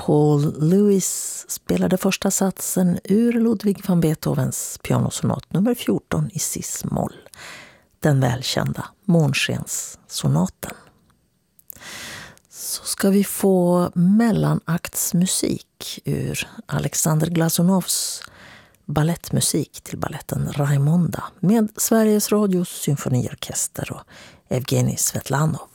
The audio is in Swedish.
Paul Lewis spelade första satsen ur Ludwig van Beethovens pianosonat nummer 14 i cis-moll. Den välkända Månskenssonaten. Så ska vi få mellanaktsmusik ur Alexander Glazunovs ballettmusik till balletten Raimonda med Sveriges Radios symfoniorkester och Evgenij Svetlanov.